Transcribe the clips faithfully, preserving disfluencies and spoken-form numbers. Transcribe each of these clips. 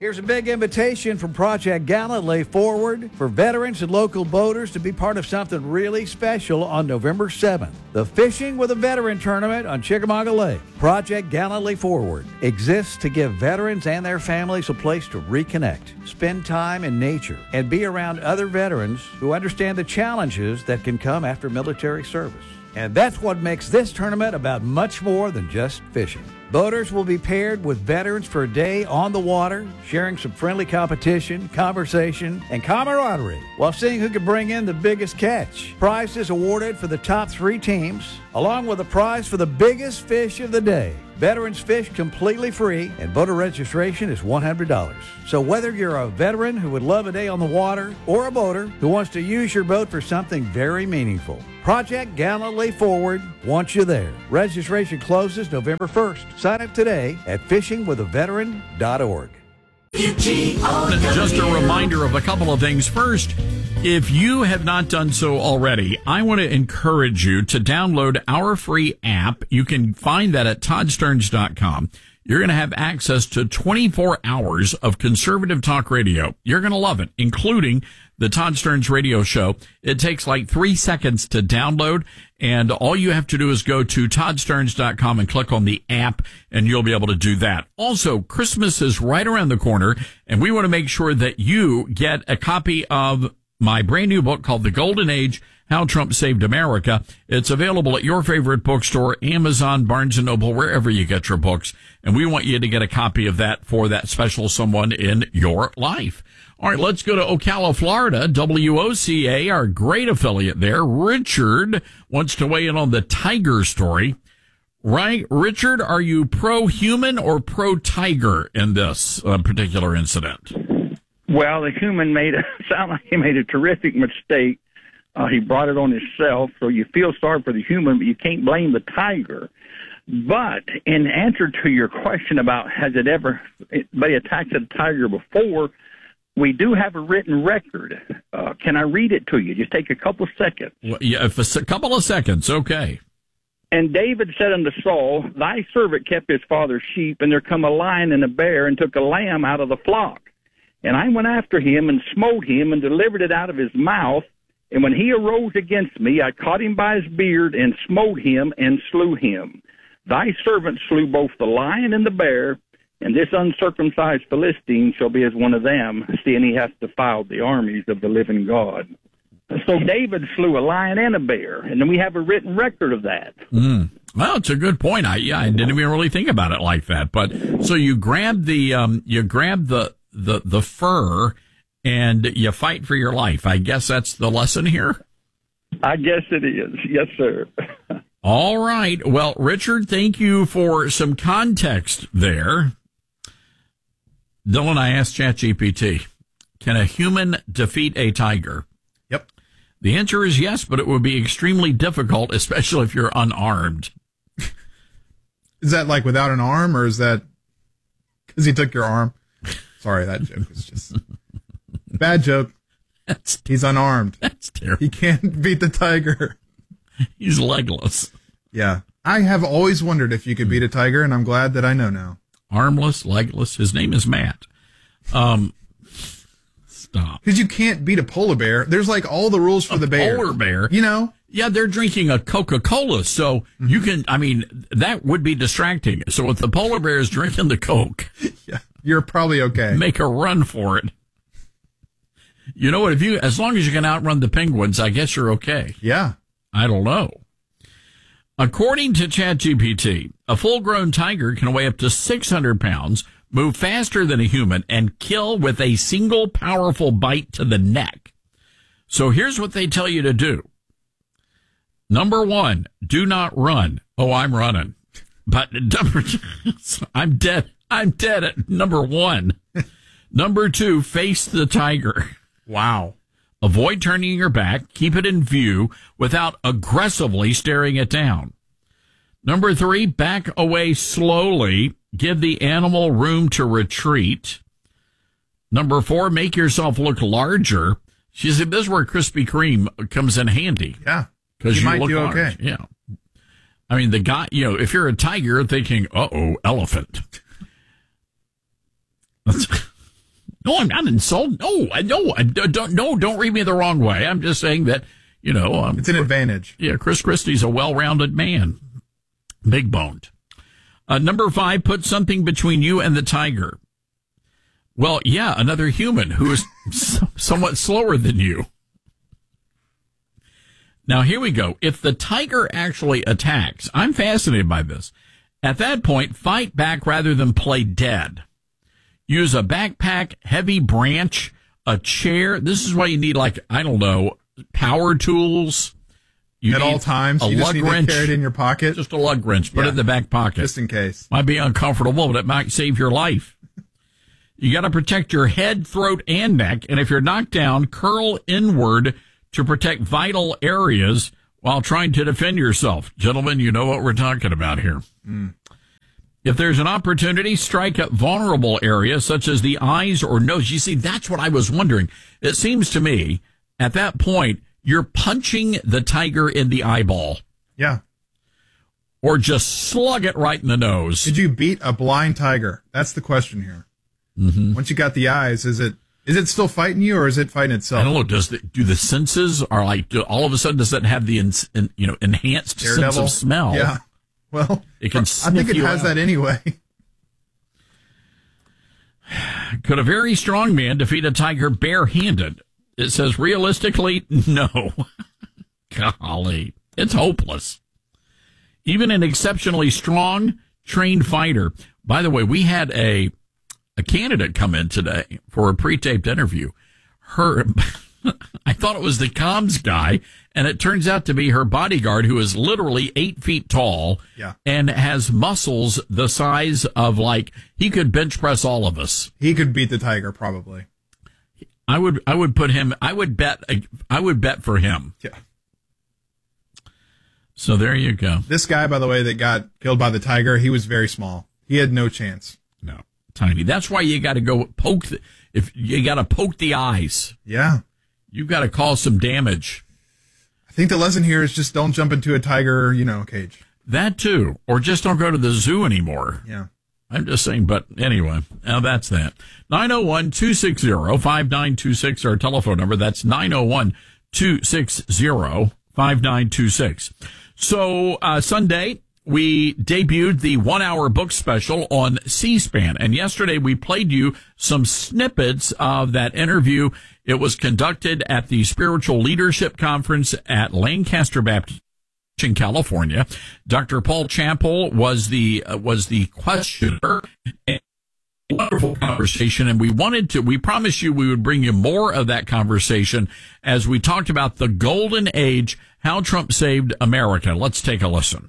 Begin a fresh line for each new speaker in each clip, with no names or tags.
Here's a big invitation from Project Galilee Forward for veterans and local boaters to be part of something really special on November seventh. The Fishing with a Veteran Tournament on Chickamauga Lake. Project Galilee Forward exists to give veterans and their families a place to reconnect, spend time in nature, and be around other veterans who understand the challenges that can come after military service. And that's what makes this tournament about much more than just fishing. Boaters will be paired with veterans for a day on the water, sharing some friendly competition, conversation, and camaraderie while seeing who can bring in the biggest catch. Prizes awarded for the top three teams, along with a prize for the biggest fish of the day. Veterans fish completely free, and boater registration is one hundred dollars. So whether you're a veteran who would love a day on the water or a boater who wants to use your boat for something very meaningful, Project Galilee Forward wants you there. Registration closes November first. Sign up today at fishing with a veteran dot org.
Just a reminder of a couple of things. First, if you have not done so already, I want to encourage you to download our free app. You can find that at todd stearns dot com. You're going to have access to twenty-four hours of conservative talk radio. You're going to love it, including the Todd Stearns Radio Show. It takes like three seconds to download, and all you have to do is go to todd stearns dot com and click on the app, and you'll be able to do that. Also, Christmas is right around the corner, and we want to make sure that you get a copy of my brand new book called The Golden Age, How Trump Saved America. It's available at your favorite bookstore, Amazon, Barnes and Noble, wherever you get your books. And we want you to get a copy of that for that special someone in your life. All right, let's go to Ocala, Florida. W O C A, our great affiliate there. Richard wants to weigh in on the tiger story. Right, Richard, are you pro-human or pro-tiger in this uh, particular incident?
Well, the human made a sound like he made a terrific mistake. Uh, he brought it on himself, so you feel sorry for the human, but you can't blame the tiger. But in answer to your question about has it ever been attacked a tiger before, we do have a written record. Uh, can I read it to you? Just take a couple of seconds.
Well, yeah, if a, a couple of seconds, okay.
And David said unto Saul, thy servant kept his father's sheep, and there come a lion and a bear, and took a lamb out of the flock. And I went after him, and smote him, and delivered it out of his mouth. And when he arose against me, I caught him by his beard, and smote him, and slew him. Thy servant slew both the lion and the bear, and this uncircumcised Philistine shall be as one of them, seeing he hath defiled the armies of the living God. So David slew a lion and a bear, and then we have a written record of that.
Mm. Well, it's a good point. I yeah, I didn't even really think about it like that. But so you grab the um, you grab the the the fur, and you fight for your life. I guess that's the lesson here.
I guess it is. Yes, sir.
All right. Well, Richard, thank you for some context there. Dylan, I asked ChatGPT, can a human defeat a tiger?
Yep.
The answer is yes, but it would be extremely difficult, especially if you're unarmed.
Is that like without an arm, or is that because he took your arm? Sorry, that joke was just bad joke.
That's,
He's unarmed.
That's terrible.
He can't beat the tiger.
He's legless.
Yeah. I have always wondered if you could beat a tiger, and I'm glad that I know now.
Armless, legless. His name is Matt. Um, stop.
Because you can't beat a polar bear. There's like all the rules for
a
the bear.
Polar bear.
You know?
Yeah, they're drinking a Coca-Cola, so mm-hmm. you can, I mean, that would be distracting. So if the polar bear is drinking the Coke,
yeah, you're probably okay.
Make a run for it. You know what? If you, as long as you can outrun the penguins, I guess you're okay.
Yeah.
I don't know. According to ChatGPT, a full-grown tiger can weigh up to six hundred pounds, move faster than a human, and kill with a single powerful bite to the neck. So here's what they tell you to do. Number one, do not run. Oh, I'm running. But number two, I'm dead. I'm dead at number one. Number two, face the tiger.
Wow.
Avoid turning your back. Keep it in view without aggressively staring it down. Number three, back away slowly. Give the animal room to retreat. Number four, make yourself look larger. She said this is where Krispy Kreme comes in handy.
Yeah.
Because you,
you might
look
do
large.
okay.
Yeah. I mean, the guy, you know, if you're a tiger, thinking, uh-oh, elephant. No, I'm not insulting. No, I no, I don't. No, don't read me the wrong way. I'm just saying that you know um,
it's an advantage.
Yeah, Chris Christie's a well-rounded man, big boned. Uh, number five, put something between you and the tiger. Well, yeah, another human who is somewhat slower than you. Now, here we go. If the tiger actually attacks, I'm fascinated by this. At that point, fight back rather than play dead. Use a backpack, heavy branch, a chair. This is why you need, like, I don't know, power tools. You
At all times, you just need
wrench.
to carry it in your pocket.
Just a lug wrench. Put yeah. it in the back pocket.
Just in case.
Might be uncomfortable, but it might save your life. You got to protect your head, throat, and neck. And if you're knocked down, curl inward to protect vital areas while trying to defend yourself. Gentlemen, you know what we're talking about here. Mm. If there's an opportunity, strike at vulnerable areas such as the eyes or nose. You see, that's what I was wondering. It seems to me, at that point, you're punching the tiger in the eyeball.
Yeah.
Or just slug it right in the nose.
Did you beat a blind tiger? That's the question here.
Mm-hmm.
Once you got the eyes, is it is it still fighting you or is it fighting itself?
I don't know. Does the, do the senses are like do, all of a sudden does it have the in, in, you know enhanced
Daredevil?
sense of smell?
Yeah. Well,
it can.
I think it has
out.
that anyway.
Could a very strong man defeat a tiger barehanded? It says realistically, no. Golly, it's hopeless. Even an exceptionally strong, trained fighter. By the way, we had a a candidate come in today for a pre-taped interview. Her, I thought it was the comms guy, and it turns out to be her bodyguard, who is literally eight feet tall
yeah.
and has muscles the size of, like, he could bench press all of us.
He could beat the tiger, probably.
I would, I would put him, I would bet, I would bet for him.
Yeah.
So there you go.
This guy, by the way, that got killed by the tiger, he was very small. He had no chance.
No, tiny. That's why you got to go poke the, if you got to poke the eyes.
Yeah.
You've got to cause some damage.
I think the lesson here is just don't jump into a tiger, you know, cage.
That too. Or just don't go to the zoo anymore.
Yeah.
I'm just saying, but anyway, now that's that. nine oh one, two six zero, five nine two six, our telephone number. That's nine oh one, two six zero, five nine two six. So, uh, Sunday, we debuted the one-hour book special on C-SPAN. And yesterday, we played you some snippets of that interview. It was conducted at the Spiritual Leadership Conference at Lancaster Baptist in California. Doctor Paul Champel was the uh, was the questioner. And wonderful conversation, and we wanted to, we promised you we would bring you more of that conversation as we talked about the golden age, how Trump saved America. Let's take a listen.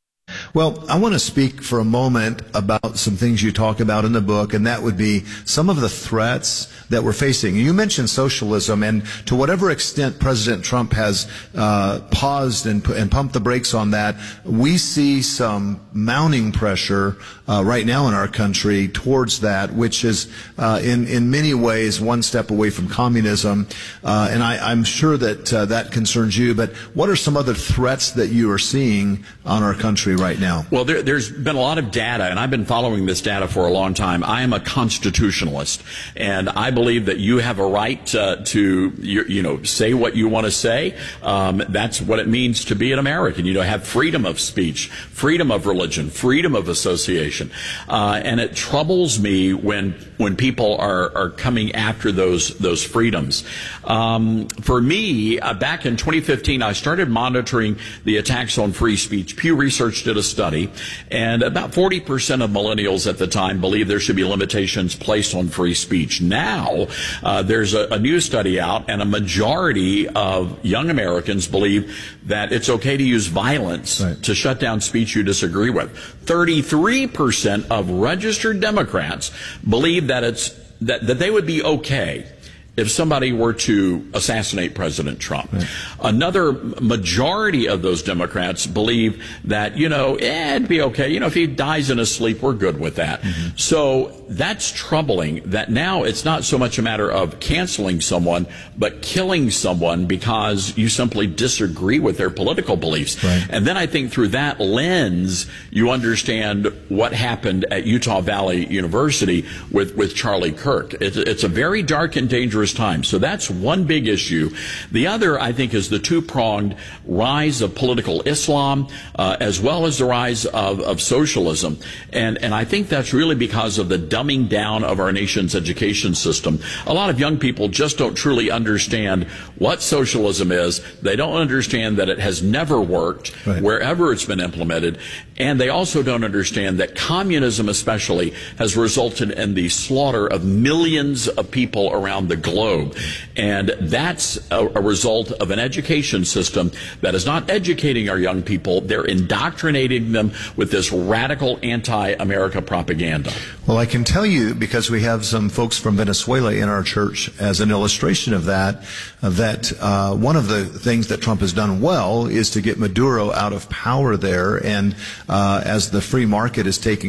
Well, I want to speak for a moment about some things you talk about in the book, and that would be some of the threats that we're facing. You mentioned socialism, and to whatever extent President Trump has uh, paused and, and pumped the brakes on that, we see some mounting pressure uh, right now in our country towards that, which is uh, in, in many ways one step away from communism. Uh, and I, I'm sure that uh, that concerns you, but what are some other threats that you are seeing on our country right now?
Well, there, there's been a lot of data, and I've been following this data for a long time. I am a constitutionalist, and I believe that you have a right uh, to, you, you know, say what you want to say. Um, that's what it means to be an American. You know, have freedom of speech, freedom of religion, freedom of association. Uh, and it troubles me when when people are, are coming after those those freedoms. Um, for me, uh, back in twenty fifteen, I started monitoring the attacks on free speech. Pew Research did a study, and about forty percent of millennials at the time believe there should be limitations placed on free speech. Now, uh, there's a, a new study out, and a majority of young Americans believe that it's okay to use violence right. to shut down speech you disagree with. thirty-three percent of registered Democrats believe that it's that, that they would be okay if somebody were to assassinate President Trump. Right. Another majority of those Democrats believe that, you know, eh, it'd be okay. You know, if he dies in his sleep, we're good with that. Mm-hmm. So that's troubling that now it's not so much a matter of canceling someone, but killing someone because you simply disagree with their political beliefs. Right. And then I think through that lens, you understand what happened at Utah Valley University with, with Charlie Kirk. It's, it's a very dark and dangerous time. So that's one big issue. The other, I think, is the two-pronged rise of political Islam, uh, as well as the rise of, of socialism. And, and I think that's really because of the dumbing down of our nation's education system. A lot of young people just don't truly understand what socialism is. They don't understand that it has never worked right. wherever it's been implemented. And they also don't understand that communism especially has resulted in the slaughter of millions of people around the globe. globe. And that's a, a result of an education system that is not educating our young people. They're indoctrinating them with this radical anti-America propaganda.
Well, I can tell you, because we have some folks from Venezuela in our church as an illustration of that, uh, that uh, one of the things that Trump has done well is to get Maduro out of power there. And uh, as the free market is taking